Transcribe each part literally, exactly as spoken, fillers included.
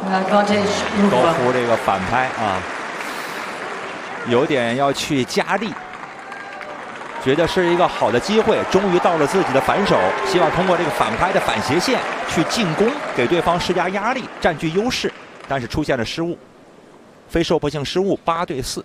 高夫这个反拍啊，有点要去加力，觉得是一个好的机会，终于到了自己的反手，希望通过这个反拍的反斜线去进攻，给对方施加压力，占据优势，但是出现了失误，非受迫性失误，八对四。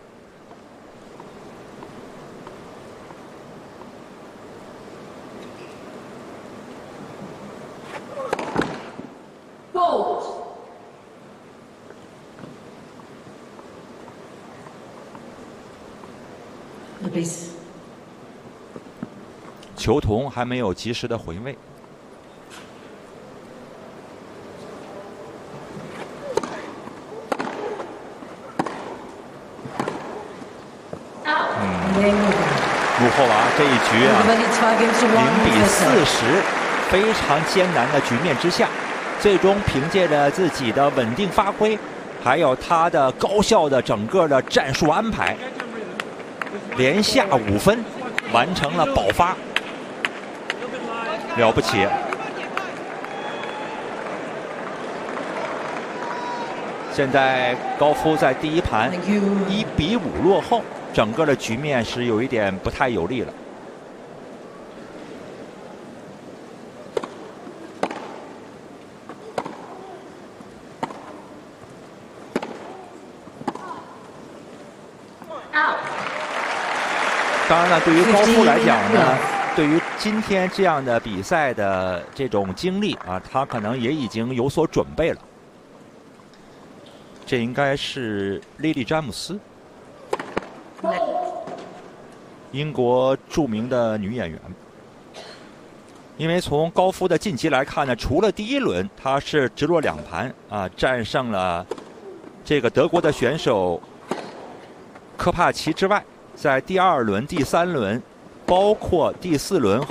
球童还没有及时的回位。嗯，穆霍娃这一局啊，零比四十，非常艰难的局面之下，最终凭借着自己的稳定发挥，还有他的高效的整个的战术安排，连下五分，完成了保发。了不起！现在高夫在第一盘一比五落后，整个的局面是有一点不太有利了。当然了，对于高夫来讲呢，对于今天这样的比赛的这种经历啊，他可能也已经有所准备了。这应该是莉莉·詹姆斯，英国著名的女演员。因为从高夫的晋级来看呢，除了第一轮他是直落两盘啊，战胜了这个德国的选手科帕奇之外，在第二轮、第三轮，包括第四轮